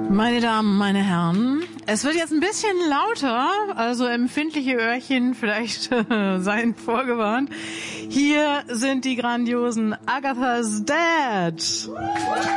Meine Damen, meine Herren, es wird jetzt ein bisschen lauter, also empfindliche Öhrchen vielleicht seien vorgewarnt. Hier sind die grandiosen Agatha's Dad.